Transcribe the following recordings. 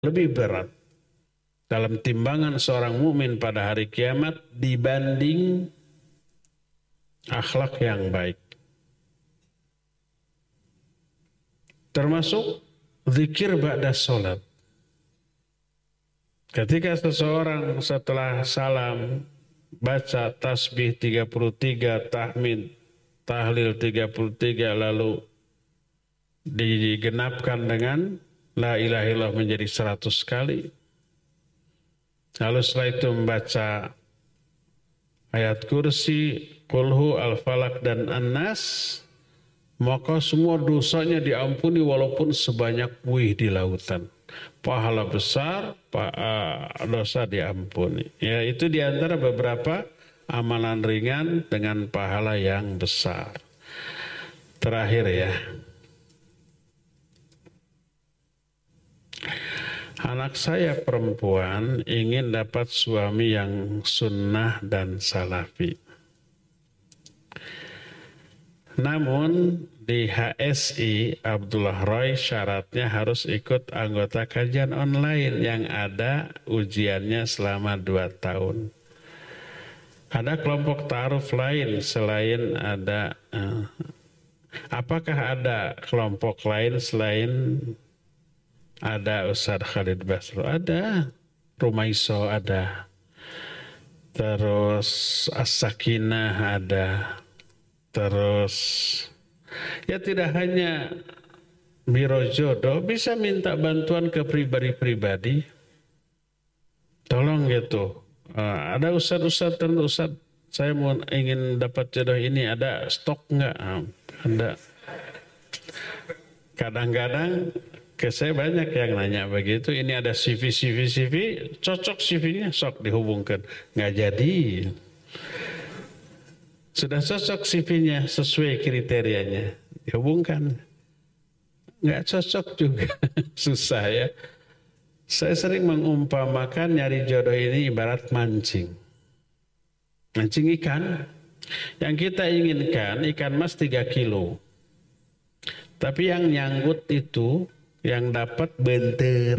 lebih berat dalam timbangan seorang mukmin pada hari kiamat dibanding akhlak yang baik. Termasuk zikir ba'da sholat. Ketika seseorang setelah salam baca tasbih 33, tahmid, tahlil 33, lalu digenapkan dengan la ilaha illallah menjadi 100 kali. Lalu setelah itu membaca ayat kursi, kulhu, al-falak, dan an-nas, maka semua dosanya diampuni walaupun sebanyak buih di lautan. Pahala besar, dosa diampuni. Ya, itu diantara beberapa amalan ringan dengan pahala yang besar. Terakhir ya. Anak saya perempuan ingin dapat suami yang sunnah dan salafi. Namun di HSI Abdullah Roy syaratnya harus ikut anggota kajian online yang ada ujiannya selama 2 tahun. Ada kelompok ta'aruf lain selain ada, apakah ada kelompok lain selain ada Ustadz Khalid Basro? Ada, Rumaiso ada, terus As-Sakinah ada, terus ya tidak hanya Biro Jodoh, bisa minta bantuan ke pribadi-pribadi. Tolong gitu. Ada ustadz tertentu, ustadz saya mau ingin dapat jodoh ini, ada stok nggak? Ada. Kadang-kadang ke saya banyak yang nanya begitu, ini ada CV, cocok CV-nya, sok dihubungkan. Nggak jadi. Sudah cocok CV-nya sesuai kriterianya, dihubungkan. Nggak cocok juga, susah ya. Saya sering mengumpamakan nyari jodoh ini ibarat mancing. Mancing ikan. Yang kita inginkan ikan mas 3 kilo. Tapi yang nyanggut itu, yang dapat bentir,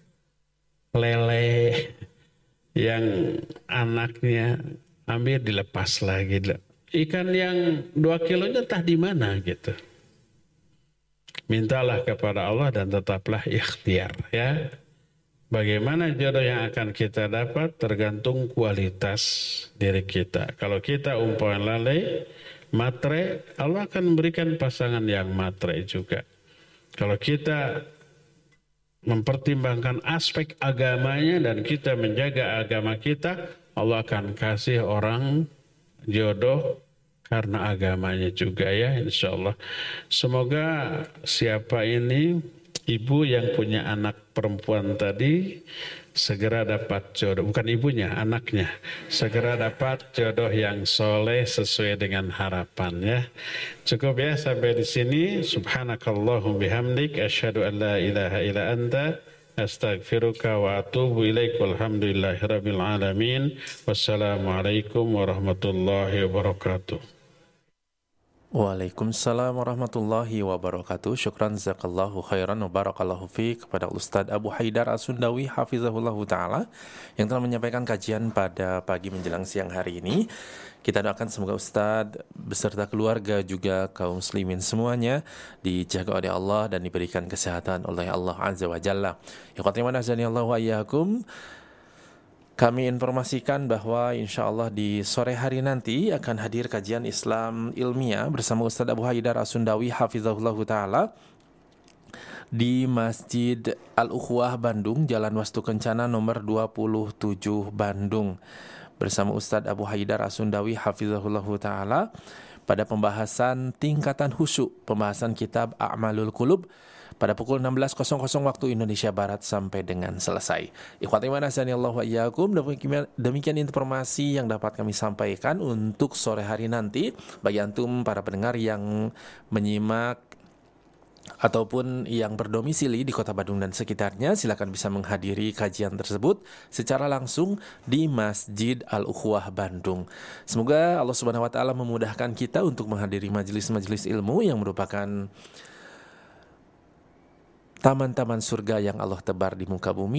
lele, yang anaknya ambil dilepas lagi. Ikan yang 2 kilonya entah di mana gitu. Mintalah kepada Allah dan tetaplah ikhtiar ya. Bagaimana jodoh yang akan kita dapat tergantung kualitas diri kita. Kalau kita umpama lalai, matre, Allah akan memberikan pasangan yang matre juga. Kalau kita mempertimbangkan aspek agamanya dan kita menjaga agama kita, Allah akan kasih orang jodoh karena agamanya juga ya, insya Allah. Semoga siapa ini ibu yang punya anak perempuan tadi segera dapat jodoh, bukan ibunya, anaknya, segera dapat jodoh yang soleh sesuai dengan harapan ya. Cukup ya sampai di sini. Subhanakallahum bihamdik, asyhadu an la ilaha illa anta, astaghfiruka wa atubu ilaik. Walhamdulillahirabbil alamin. Wassalamualaikum warahmatullahi wabarakatuh. Waalaikumsalam warahmatullahi wabarakatuh. Syukran jazakallahu khairan wa barakallahu fiik kepada Ustadz Abu Haidar As-Sundawi hafizahullahu ta'ala yang telah menyampaikan kajian pada pagi menjelang siang hari ini. Kita doakan semoga Ustadz beserta keluarga juga kaum muslimin semuanya dijaga oleh Allah dan diberikan kesehatan oleh Allah Azza wa Jalla. Ya qatimana azanillahu wa iyyakum. Kami informasikan bahwa insya Allah di sore hari nanti akan hadir kajian Islam ilmiah bersama Ustadz Abu Haidar As-Sundawi hafizahullah ta'ala di Masjid Al-Ukhwah Bandung, Jalan Wastu Kencana nomor 27 Bandung, bersama Ustadz Abu Haidar As-Sundawi hafizahullah ta'ala pada pembahasan tingkatan khusyuk, pembahasan kitab A'malul Qulub pada pukul 16.00 waktu Indonesia Barat sampai dengan selesai. Ikhwati iman azanillahu wa iyyakum, demikian informasi yang dapat kami sampaikan untuk sore hari nanti. Bagi antum para pendengar yang menyimak ataupun yang berdomisili di Kota Bandung dan sekitarnya, silakan bisa menghadiri kajian tersebut secara langsung di Masjid Al-Ukhwah Bandung. Semoga Allah Subhanahu wa taala memudahkan kita untuk menghadiri majelis-majelis ilmu yang merupakan taman-taman surga yang Allah tebar di muka bumi.